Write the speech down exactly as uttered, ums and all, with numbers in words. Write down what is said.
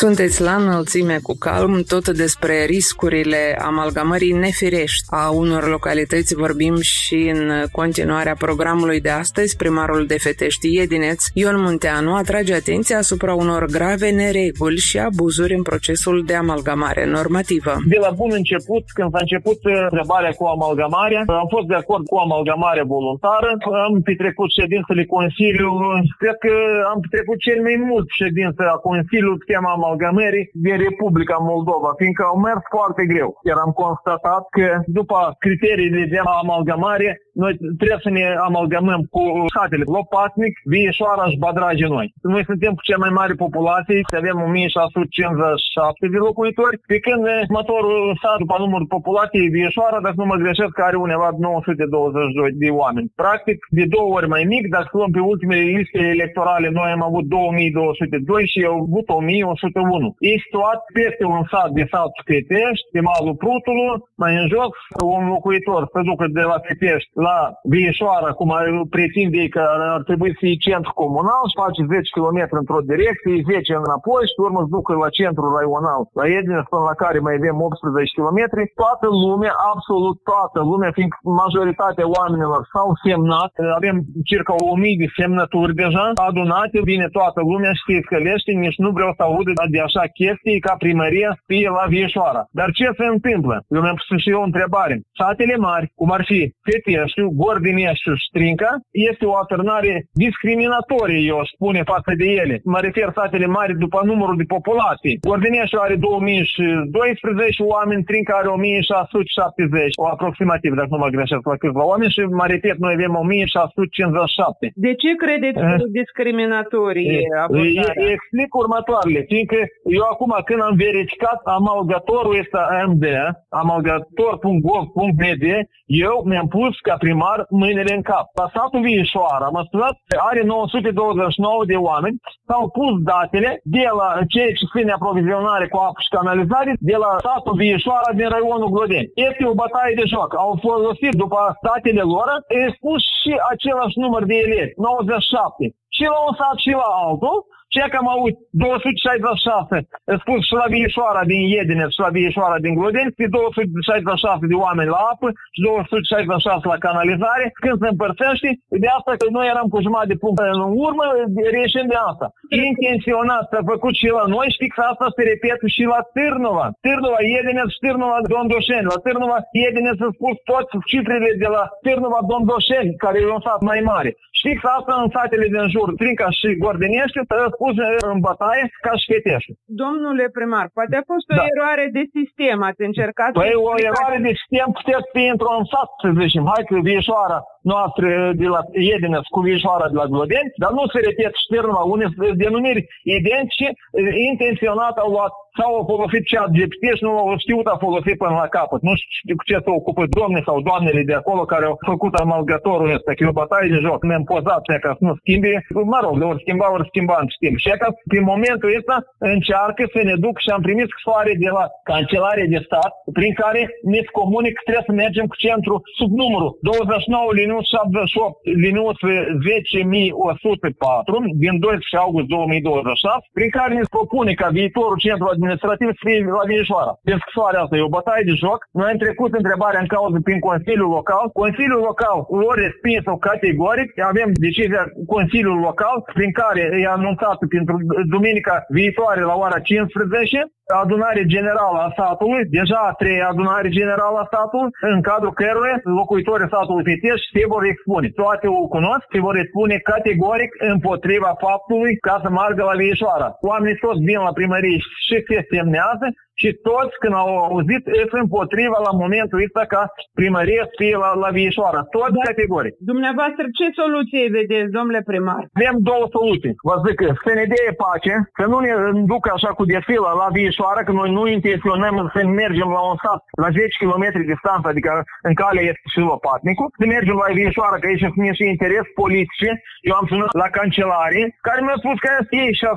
Sunteți la înălțime cu calm, tot despre riscurile amalgamării nefirești a unor localități vorbim și în continuarea programului de astăzi. Primarul de Fetești Iedineț, Ion Munteanu, atrage atenția asupra unor grave nereguli și abuzuri în procesul de amalgamare normativă. De la bun început, când s-a început întrebarea cu amalgamarea, am fost de acord cu amalgamarea voluntară, am petrecut ședințele Consiliului, cred că am petrecut cel mai mult ședință a Consiliului pe tema amalgamării din Republica Moldova, fiindcă au mers foarte greu. Iar am constatat că după criteriile de amalgamare, noi trebuie să ne amalgamăm cu satele Lopatnic, Vieșoara și Badragi-Noi. Noi suntem cu cea mai mare populație, avem o mie șase sute cincizeci și șapte de locuitori, pe când următorul sat după numărul populației Vieșoara, dacă nu mă greșesc, are undeva nouă sute douăzeci și doi de oameni. Practic, de două ori mai mic, dacă luăm pe ultimele liste electorale, noi am avut două mii două sute doi și au avut o mie o sută unu. E situat peste un sat de sat Fetești, pe malul Prutului, mai în jos, un locuitor se ducă de la Fetești la Vieșoara, cum pretinde ei că ar trebui să fie centru comunal, și face zece kilometri într-o direcție, zece înapoi și urmă se ducă la centru raional, la Iedineț, până la care mai avem optsprezece kilometri. Toată lumea, absolut toată lumea, fiindcă majoritatea oamenilor s-au semnat, avem circa o mie de semnături deja adunate, bine toată lumea și se scălește, nici nu vreau să aud de așa chestii ca primăria fie la Vieșoara. Dar ce se întâmplă? Eu mi-am pus și eu o întrebare. Satele mari, cum ar fi Feteștiu, Gordineștiu și Strinca, este o atârnare discriminatorie, eu aș spune, față de ele. Mă refer satele mari după numărul de populație. Gordineștiu are două mii doisprezece oameni, Strinca are o mie șase sute șaptezeci, o aproximativ, dacă nu mă greșesc la câțiva oameni, și mă repet, noi avem o mie șase sute cincizeci și șapte. De ce credeți că e discriminatorie abordarea? Explic următoarele, fiindcă eu acum când am verificat amalgatorul ăsta A M D, amalgator punct gov punct m d, eu mi-am pus ca primar mâinile în cap. La satul Vieșoara, am studiat, are nouă sute douăzeci și nouă de oameni, s-au pus datele de la ceea ce ține aprovizionare cu apă și canalizare, de la satul Vieșoara din raionul Glodeni. Este o bătaie de joc. Au folosit după datele lor, au spus și același număr de elevi, nouăzeci și șapte. Și la un sat și la altul, ceea că am auzit două sute șaizeci și șase spus și la Vieșoara din Iedineț și la Vieșoara din Glodeni, și două sute șaizeci și șase de oameni la apă și două sute șaizeci și șase la canalizare. Când se împărțește, de asta că noi eram cu jumătate de punct în urmă, reieșim de asta. Intenționat s-a făcut și la noi și fix asta se repetă și la Târnova. Târnova, Iedineț și Târnova, Dondoșeni. La Târnova, Iedineț s-a spus toți cifrele de la Târnova, Dondoșeni, care e un sat mai mare. Și fix asta în satele din jur, Trinca și Gordinești, s-a spus în bătaie ca și Fetești. Domnule primar, poate a fost o da. eroare de sistem, ați încercat... Păi o eroare de sistem puteți fi într-un sat, să zicem. Hai că Vieșoara noastră de la Iedineț cu Vieșoara de la Glodeni, dar nu se repet și Târnova, unde sunt denumiri identice, intenționat au luat sau au folosit chat G P T și nu au știut a folosit până la capăt. Nu știu cu ce se ocupă domne sau doamnele de acolo care au făcut amalgatorul ăsta, că e o bătaie de joc. Mi-am pozat ca să nu schimbe, mă rog, de ori schimba, ori schimba în timp. Și că prin momentul ăsta încearcă să ne duc și am primit scrisoare de la Cancelarea de Stat, prin care ne comunic că trebuie să mergem cu centru sub numărul douăzeci și nouă liniuț șaptezeci și opt liniuț zece mii o sută patru din doisprezece august două mii douăzeci și șase, prin care ne propune ca viitorul centru administrativ să fie la Vieșoara. Din scrisoarea asta e o bătaie de joc. Noi am trecut întrebarea în cauză prin Consiliul Local. Consiliul Local o respins-o categoric. Avem decizia Consiliului Local prin care e anunțat pentru duminica viitoare la ora cincisprezece adunare generală a satului, deja a treia adunare generală a satului, în cadrul căruia locuitorii satului Fetești se vor expune. Toate o cunosc, se vor expune categoric împotriva faptului ca să meargă la Vieșoara. Oamenii toți vin la primărie și se semnează și toți când au auzit sunt împotriva la momentul ăsta ca primărie să fie la, la Vieșoara. Toți da. categoric. Dumneavoastră ce soluție vedeți, domnule primar? Avem două soluții. Vă zic că să ne dea pace, să nu ne ducă așa cu defilă la Vieșoara, că noi nu intenționăm să mergem la un sat la zece kilometri distanță, adică în calea este și Lopatnicul, să mergem la Vieșoara, că aici sunt și interes politice. Eu am sunat la Cancelare, care mi-a spus că ei și